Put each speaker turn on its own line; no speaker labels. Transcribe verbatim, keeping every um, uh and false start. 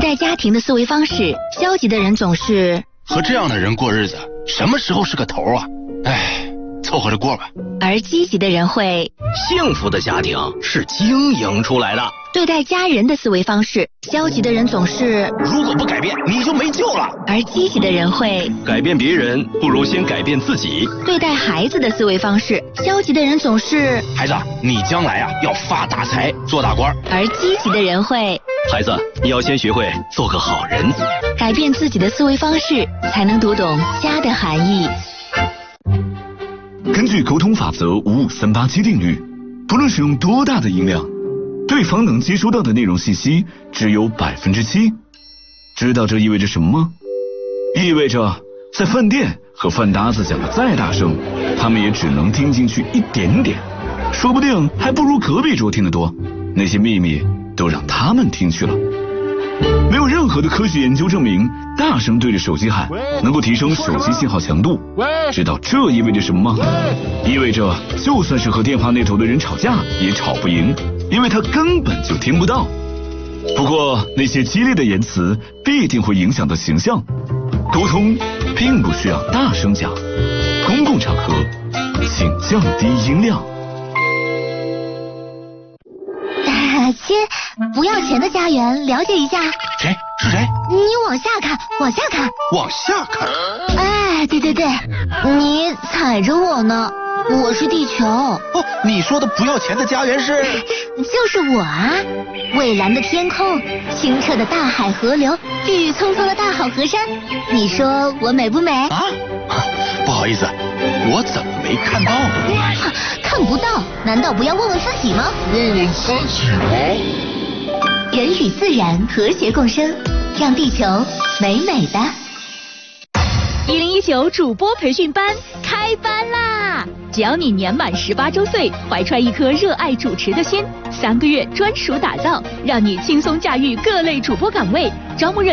待家庭的思维方式，消极的人总是
和这样的人过日子，什么时候是个头啊？唉，凑合着过吧。
而积极的人会，
幸福的家庭是经营出来的。
对待家人的思维方式，消极的人总是
如果不改变，你就没救了。
而积极的人会
改变别人，不如先改变自己。
对待孩子的思维方式，消极的人总是
孩子，你将来啊要发大财，做大官。
而积极的人会，
孩子，你要先学会做个好人。
改变自己的思维方式，才能读懂家的含义。
根据沟通法则五五三八七定律，不论使用多大的音量，对方能接收到的内容信息只有百分之七。知道这意味着什么吗？意味着在饭店和饭搭子讲的再大声，他们也只能听进去一点点，说不定还不如隔壁桌听得多。那些秘密都让他们听去了。没有任何的科学研究证明，大声对着手机喊能够提升手机信号强度。知道这意味着什么吗？意味着就算是和电话那头的人吵架，也吵不赢，因为他根本就听不到。不过那些激烈的言辞必定会影响到形象。沟通并不需要大声讲，公共场合请降低音量。
亲，不要钱的家园，了解一下。
谁？是谁？
你往下看，往下看，
往下看。
哎，对对对，你踩着我呢，我是地球。哦，
你说的不要钱的家园是？
就是我啊！蔚蓝的天空，清澈的大海河流，郁郁葱葱的大好河山，你说我美不美？
啊？不好意思，我怎么没看到呢？
看不到，难道不要问问自己吗？
问问自己吗？
人与自然和谐共生，让地球美美的。
一零一九主播培训班开班啦！只要你年满十八周岁，怀揣一颗热爱主持的心，三个月专属打造，让你轻松驾驭各类主播岗位，招募热